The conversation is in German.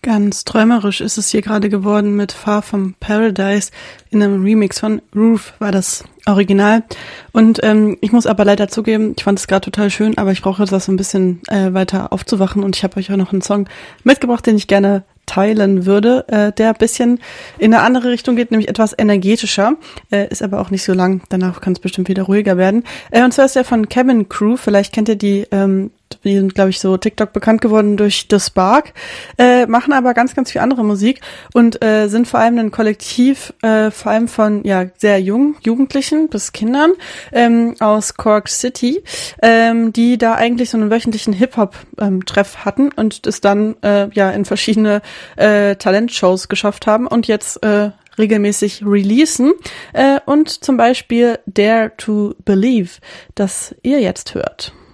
Ganz träumerisch ist es hier gerade geworden mit Far From Paradise in einem Remix von Roof, war das Original. Und ich muss aber leider zugeben, ich fand es gerade total schön, aber ich brauche das so ein bisschen weiter aufzuwachen und ich habe euch auch noch einen Song mitgebracht, den ich gerne teilen würde, der ein bisschen in eine andere Richtung geht, nämlich etwas energetischer, ist aber auch nicht so lang, danach kann es bestimmt wieder ruhiger werden. Und zwar ist der von Cabin Crew, vielleicht kennt ihr die sind, glaube ich, so TikTok bekannt geworden durch The Spark, machen aber ganz, ganz viel andere Musik und sind vor allem ein Kollektiv, vor allem von sehr jungen Jugendlichen bis Kindern aus Cork City, die da eigentlich so einen wöchentlichen Hip-Hop-Treff hatten und es dann in verschiedene Talentshows geschafft haben und jetzt regelmäßig releasen und zum Beispiel Dare to Believe, das ihr jetzt hört.